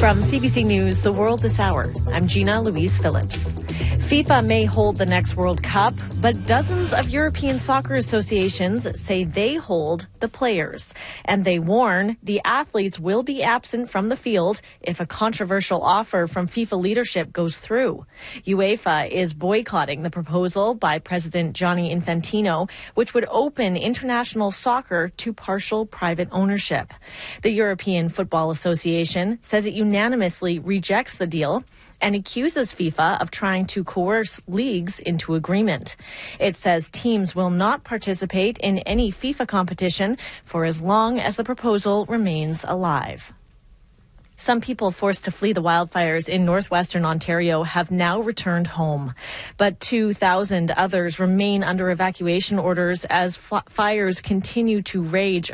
From CBC News, The World This Hour, I'm Gina Louise Phillips. FIFA may hold the next World Cup, but dozens of European soccer associations say they hold the players. And they warn the athletes will be absent from the field if a controversial offer from FIFA leadership goes through. UEFA is boycotting the proposal by President Gianni Infantino, which would open international soccer to partial private ownership. The European Football Association says it unanimously rejects the deal and accuses FIFA of trying to coerce leagues into agreement. It says teams will not participate in any FIFA competition for as long as the proposal remains alive. Some people forced to flee the wildfires in northwestern Ontario have now returned home, but 2,000 others remain under evacuation orders as fires continue to rage